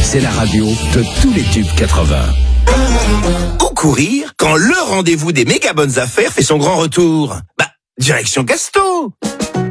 c'est la radio de tous les tubes 80. Où courir quand le rendez-vous des méga bonnes affaires fait son grand retour? Direction Casto.